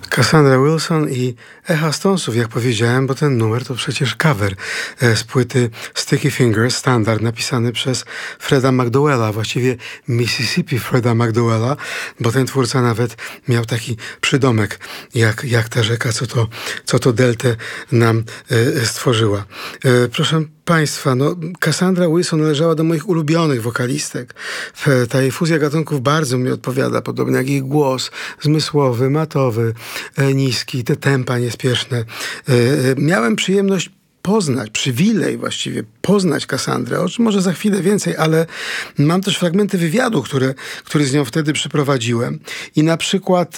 Cassandra Wilson i Echa Stonesów, jak powiedziałem, bo ten numer to przecież cover z płyty Sticky Fingers, standard napisany przez Freda McDowella, właściwie Mississippi Freda McDowella, bo ten twórca nawet miał taki przydomek, jak ta rzeka, co to deltę nam stworzyła. Proszę Państwa, Cassandra Wilson należała do moich ulubionych wokalistek. Ta jej fuzja gatunków bardzo mi odpowiada, podobnie jak jej głos zmysłowy, matowy, niski, te tempa niespieszne. Miałem przyjemność przywilej właściwie poznać Cassandrę, o czym może za chwilę więcej, ale mam też fragmenty wywiadu, który z nią wtedy przeprowadziłem. I na przykład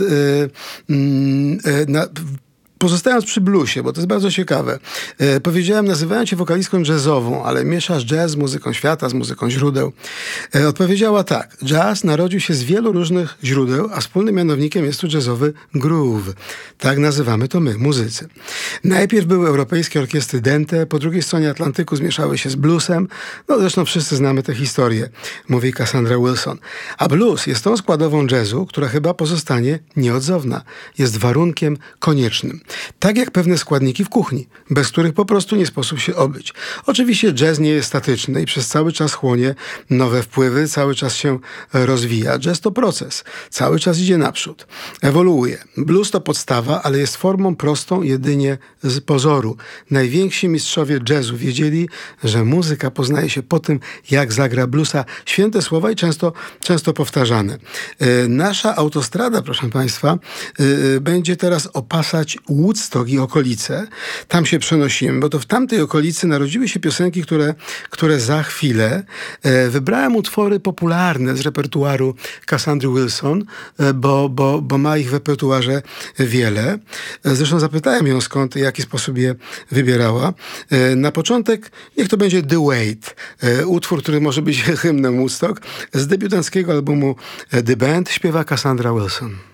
pozostając przy bluesie, bo to jest bardzo ciekawe, powiedziałem, nazywałem cię wokalistką jazzową, ale mieszasz jazz z muzyką świata, z muzyką źródeł. Odpowiedziała tak: jazz narodził się z wielu różnych źródeł, a wspólnym mianownikiem jest tu jazzowy groove. Tak nazywamy to my, muzycy. Najpierw były europejskie orkiestry dente, po drugiej stronie Atlantyku zmieszały się z bluesem. Zresztą wszyscy znamy tę historię, mówi Cassandra Wilson. A blues jest tą składową jazzu, która chyba pozostanie nieodzowna. Jest warunkiem koniecznym. Tak jak pewne składniki w kuchni, bez których po prostu nie sposób się obyć. Oczywiście jazz nie jest statyczny i przez cały czas chłonie nowe wpływy, cały czas się rozwija. Jazz to proces, cały czas idzie naprzód, ewoluuje. Blues to podstawa, ale jest formą prostą jedynie z pozoru. Najwięksi mistrzowie jazzu wiedzieli, że muzyka poznaje się po tym, jak zagra bluesa. Święte słowa i często powtarzane. Nasza autostrada, proszę Państwa, będzie teraz opasać Woodstock i okolice. Tam się przenosimy, bo to w tamtej okolicy narodziły się piosenki, które za chwilę. Wybrałem utwory popularne z repertuaru Cassandry Wilson, bo ma ich w repertuarze wiele. Zresztą zapytałem ją, skąd, w jaki sposób je wybierała. Na początek niech to będzie The Wait, utwór, który może być hymnem Woodstock. Z debiutanckiego albumu The Band śpiewa Cassandra Wilson.